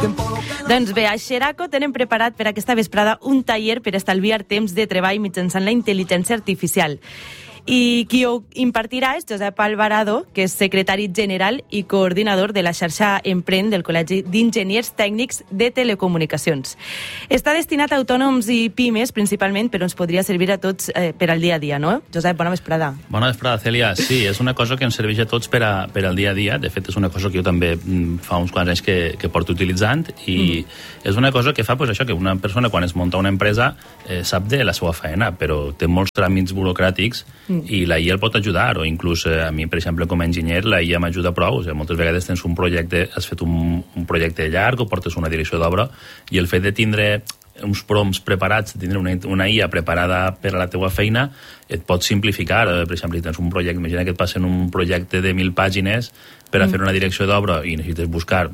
Doncs bé, a Xeraco tenen preparat per aquesta vesprada un taller per estalviar temps de treball mitjançant la intel·ligència artificial. I qui ho impartirà és Josep Alvarado, que és secretari general i coordinador de la xarxa Emprèn del Col·legi d'Enginyers Tècnics de Telecomunicacions. Està destinat a autònoms i pimes, principalment, però ens podria servir a tots per al dia a dia, no? Josep, bona vesprada. Bona vesprada, Cèlia. Sí, és una cosa que ens serveix a tots per al dia a dia. De fet, és una cosa que jo també fa uns quants anys que porto utilitzant i és una cosa que fa pues, això, que una persona, quan es munta una empresa, sap de la seva feina, però té molts tràmits burocràtics i la IA el pot ajudar, o inclús a mi, per exemple, com a enginyer, la IA m'ajuda prou. O sigui, moltes vegades tens un projecte, has fet un projecte llarg o portes una direcció d'obra i el fet de tindre uns prompts preparats, de tindre una IA preparada per a la teua feina, et pot simplificar. Per exemple, si tens un projecte, imagina que et passen un projecte de 1.000 pàgines per a fer una direcció d'obra i necessites buscar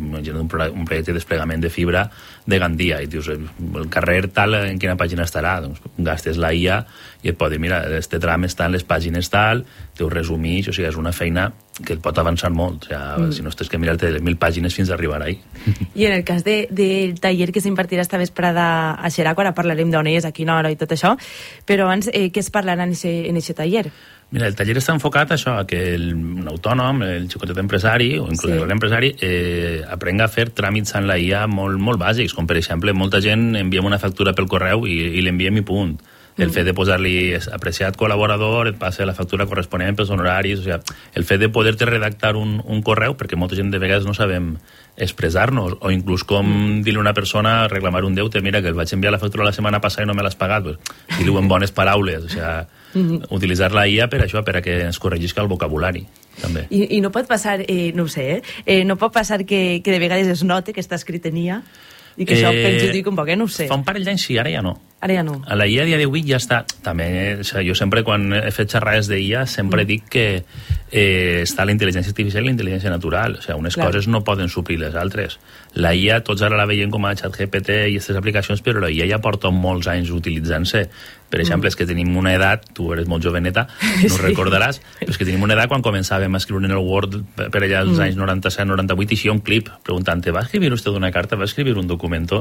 un projecte de desplegament de fibra de Gandia i dius, el carrer tal, en quina pàgina estarà? Doncs gastes la IA i et pot dir, mira, este tram està en les pàgines tal, te ho resumix, o sigui, és una feina que et pot avançar molt, o sigui, si no tens que mirar-te 1.000 pàgines fins a arribar ahí. I en el cas del taller que s'impartirà esta vesprada a Xeraco, ara parlarem d'on és, a quina hora i tot això, però abans, què es parlarà en aquest taller? Mira, el taller està enfocat a això, a que un autònom, el xicotet empresari o inclús l'empresari aprenga a fer tràmits en la IA molt, molt bàsics, com per exemple, molta gent enviem una factura pel correu i l'enviem i punt. El fet de posar-li apreciat col·laborador, et passa la factura corresponent pels honoraris, o sigui, el fet de poder-te redactar un correu, perquè molta gent de vegades no sabem expressar-nos, o inclús com dir-li a una persona, reclamar un deute, mira, que el vaig enviar la factura la setmana passada i no me l'has pagat, pues, dir-li en bones paraules, o sigui, utilitzar la IA per això, per a que ens corregisca el vocabulari, també. I no pot passar, no ho sé, no pot passar que de vegades es note que està escrit en IA i que això perjudica un poc, no ho sé. Fa un parell d'anys sí, ara ja no. Ara ja no. A la IA a dia d'avui ja està. També, o sigui, jo sempre, quan he fet xerrades d'IA, sempre dic que està la intel·ligència artificial i la intel·ligència natural. O sigui, unes coses no poden suplir les altres. La IA, tots ara la veiem com a ChatGPT i aquestes aplicacions, però la IA ja porta molts anys utilitzant-se. Per exemple, és que tenim una edat, tu eres molt joveneta, no ho recordaràs, però és que tenim una edat quan començàvem a escriure en el Word per allà als anys 97-98 i així un clip preguntant-te, ¿va escribir usted una carta? ¿Va escribir un documento?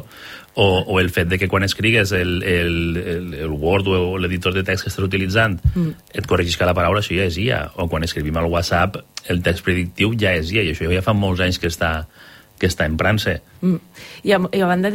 O el fet de que quan escrigues el Word o l'editor de text que estàs utilitzant et corregisca la paraula, això ja és IA. O quan escrivim al WhatsApp, el text predictiu ja és IA, i això ja fa molts anys que està emprant-se. I a banda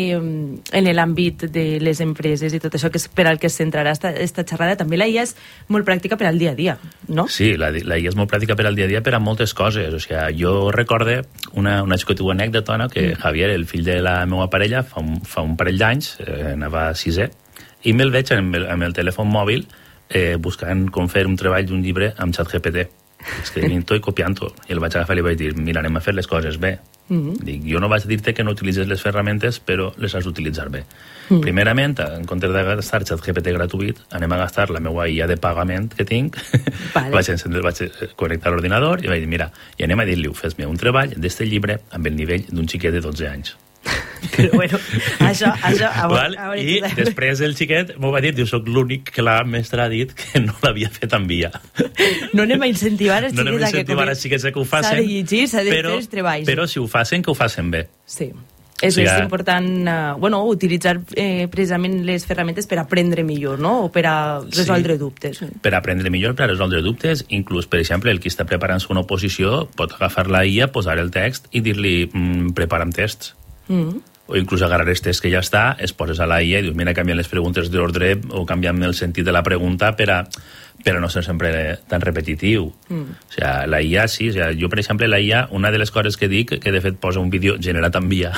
en l'àmbit de les empreses i tot això, que és per al que es centrarà esta xerrada, també la IA és molt pràctica per al dia a dia, no? Sí, la IA és molt pràctica per al dia a dia per a moltes coses. O sigui, jo recorde una xicotiva anècdota, no? Que Javier, el fill de la meva parella, fa un parell d'anys, anava a 6è, i me'l veig amb el telèfon mòbil buscant com fer un treball d'un llibre amb ChatGPT, escrivint-ho i copiant-ho. I el vaig agafar i li vaig dir, mira, anem a fer les coses bé. Dic, jo no vaig dir-te que no utilitzes les ferramentes, però les has d'utilitzar bé. Primerament, en comptes de gastar ChatGPT gratuït, anem a gastar la meva IA de pagament que tinc. Vaig connectar l'ordinador i vaig dir, mira, i anem a dir-li, fes-me un treball d'este llibre amb el nivell d'un xiquet de 12 anys. Però bueno, això i després el xiquet m'ho va dir, diu, soc l'únic que la mestra ha dit que no l'havia fet en via. No anem a incentivar els xiquets no anem a incentivar els xiquets que ho facin, s'ha de llegir, s'ha de fer els treballs, però si ho facin, que ho facin bé. Sí. És important utilitzar precisament les ferramentes per aprendre millor, no? O per a resoldre dubtes. Per aprendre millor, per a resoldre dubtes. Inclús, per exemple, el qui està preparant-se una oposició pot agafar la IA, posar el text i dir-li, prepara'm tests. O inclús agarrar els tests que ja està, es poses a la IA i dius, mira, canviant les preguntes d'ordre o canviant el sentit de la pregunta per a no ser sempre tan repetitiu. O sigui, la IA, sí, o sigui, jo, per exemple, la IA, una de les coses que dic, que de fet posa un vídeo generat en via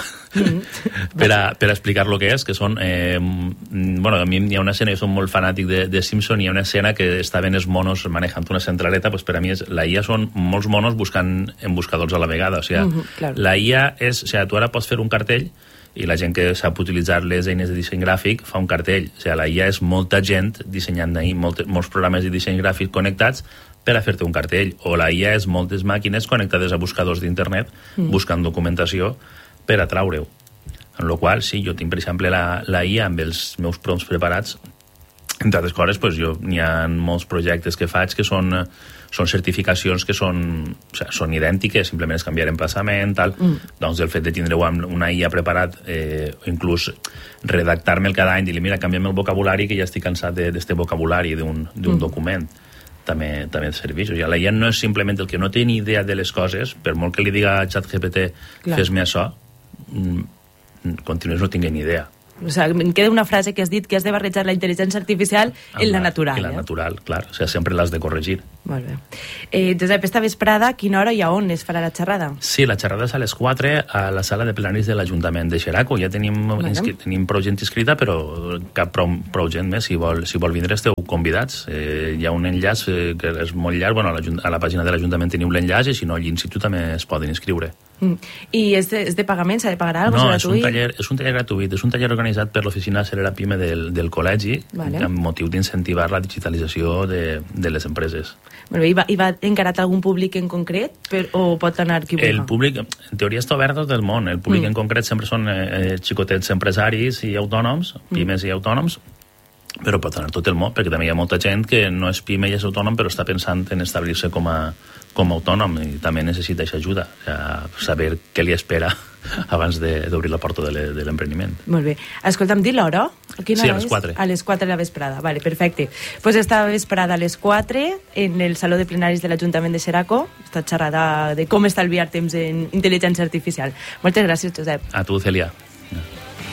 per a explicar lo que és, que són... bueno, a mi hi ha una escena, jo soc molt fanàtic de Simpson, hi ha una escena que estaven els monos manejant una centraleta, pues per a mi la IA són molts monos buscant en buscadors a la vegada. O sigui, la IA és... O sigui, tu ara pots fer un cartell i la gent que sap utilitzar les eines de disseny gràfic fa un cartell. O sigui, la IA és molta gent dissenyant d'ahir, molts programes de disseny gràfic connectats per a fer-te un cartell. O la IA és moltes màquines connectades a buscadors d'internet buscant documentació per atraure-ho. En la qual, sí, jo tinc, per exemple, la IA amb els meus prompts preparats Entre altres coses, pues, n'hi ha molts projectes que faig que són certificacions que són idèntiques, simplement és canviar emplaçament, tal. Doncs el fet de tindre una IA preparat, inclús redactar-me'l cada any, dir-li, mira, canviem el vocabulari que ja estic cansat d'este vocabulari d'un document, també et serveix. O sigui, la IA no és simplement el que no té ni idea de les coses, per molt que li diga a ChatGPT, fes-me això, continues no tinguent ni idea. O sigui, em queda una frase que has dit, que has de barrejar la intel·ligència artificial en la natural. En la natural, clar. O sigui, sempre l'has de corregir. Molt bé. Josep, esta vesprada, a quina hora i a on es farà la xerrada? Sí, la xerrada és a les 4 a la sala de plenaris de l'Ajuntament de Xeraco. Ja tenim prou gent inscrita, però cap prou gent més. Si vol vindre, esteu convidats. Hi ha un enllaç que és molt llarg. Bueno, a la pàgina de l'Ajuntament teniu l'enllaç i si no, a l'Institut també es poden inscriure. I és de pagament? S'ha de pagar alguna cosa? No, és un taller gratuït. És un taller organitzat per l'oficina Celera Pime del col·legi, amb motiu d'incentivar la digitalització de les empreses. Molt bé, i va encarat a algun públic en concret o pot anar qui vulgui? El públic, en teoria, està obert a tot el món. El públic en concret sempre són xicotets empresaris i autònoms, pimes i autònoms, però pot anar tot el món, perquè també hi ha molta gent que no és pime i és autònom, però està pensant en establir-se com a autònom i també necessita aquesta ajuda, saber què li espera abans d'obrir la porta de l'empreniment. Molt bé. Escolta'm, di l'hora? Sí, a les 4. A les 4 de la vesprada, vale, perfecte. Pues esta vesprada a les 4 en el Saló de Plenaris de l'Ajuntament de Xeraco, esta xerrada de com estalviar temps en intel·ligència artificial. Moltes gràcies, Josep. A tu, Celia.